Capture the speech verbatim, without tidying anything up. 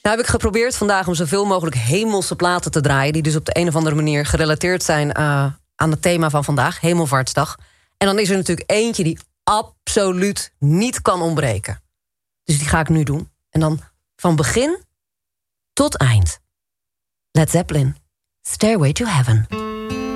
Nou heb ik geprobeerd vandaag om zoveel mogelijk hemelse platen te draaien... die dus op de een of andere manier gerelateerd zijn uh, aan het thema van vandaag, Hemelvaartsdag. En dan is er natuurlijk eentje die absoluut niet kan ontbreken. Dus die ga ik nu doen. En dan van begin tot eind. Led Zeppelin, Stairway to Heaven.